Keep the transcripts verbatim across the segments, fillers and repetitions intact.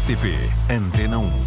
T P Antena um.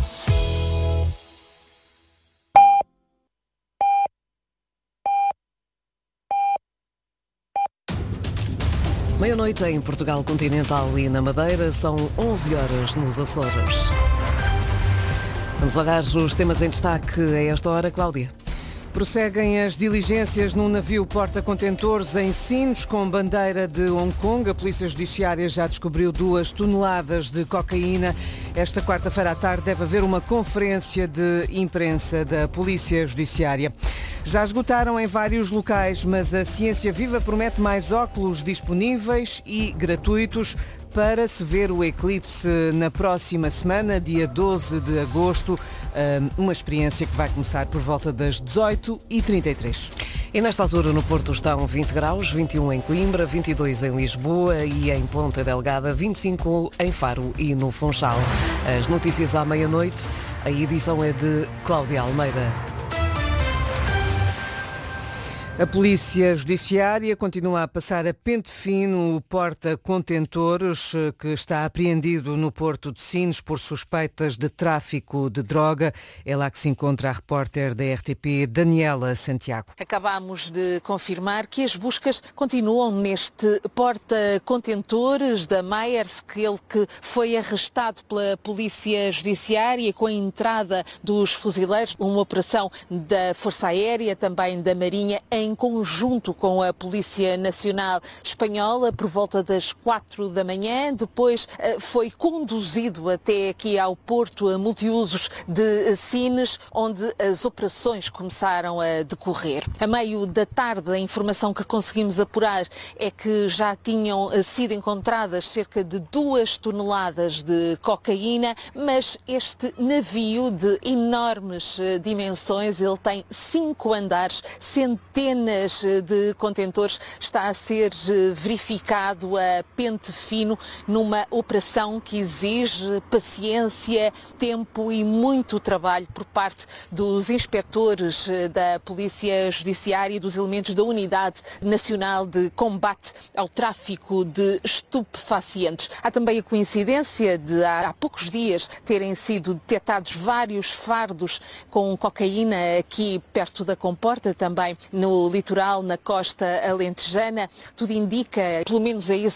Meia-noite em Portugal Continental e na Madeira, são onze horas nos Açores. Vamos olhar os temas em destaque a esta hora, Cláudia. Prosseguem as diligências num navio porta-contentores em Sines com bandeira de Hong Kong. A Polícia Judiciária já descobriu duas toneladas de cocaína. Esta quarta-feira à tarde deve haver uma conferência de imprensa da Polícia Judiciária. Já esgotaram em vários locais, mas a Ciência Viva promete mais óculos disponíveis e gratuitos para se ver o eclipse na próxima semana, dia doze de agosto, uma experiência que vai começar por volta das dezoito e trinta e três. E nesta altura no Porto estão vinte graus, vinte e um em Coimbra, vinte e dois em Lisboa e em Ponta Delgada, vinte e cinco em Faro e no Funchal. As notícias à meia-noite, a edição é de Cláudia Almeida. A Polícia Judiciária continua a passar a pente fino o porta-contentores que está apreendido no Porto de Sines por suspeitas de tráfico de droga. É lá que se encontra a repórter da R T P, Daniela Santiago. Acabamos de confirmar que as buscas continuam neste porta-contentores da Maersk, ele que foi arrestado pela Polícia Judiciária com a entrada dos fuzileiros, uma operação da Força Aérea, também da Marinha, em em conjunto com a Polícia Nacional Espanhola, por volta das quatro da manhã. Depois foi conduzido até aqui ao Porto Multiusos de Sines, onde as operações começaram a decorrer. A meio da tarde, a informação que conseguimos apurar é que já tinham sido encontradas cerca de duas toneladas de cocaína, mas este navio de enormes dimensões, ele tem cinco andares, centenas de contentores, está a ser verificado a pente fino numa operação que exige paciência, tempo e muito trabalho por parte dos inspectores da Polícia Judiciária e dos elementos da Unidade Nacional de Combate ao Tráfico de Estupefacientes. Há também a coincidência de há poucos dias terem sido detectados vários fardos com cocaína aqui perto da Comporta, também no litoral, na costa alentejana. Tudo indica, pelo menos é isso